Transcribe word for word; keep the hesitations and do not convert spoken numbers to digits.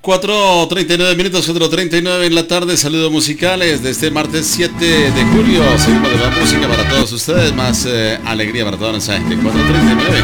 cuatro treinta y nueve minutos, cuatro treinta y nueve en la tarde. Saludos musicales de este martes siete de julio. Seguimos de la música para todos ustedes. Más eh, alegría para toda nuestra gente. cuatro treinta y nueve.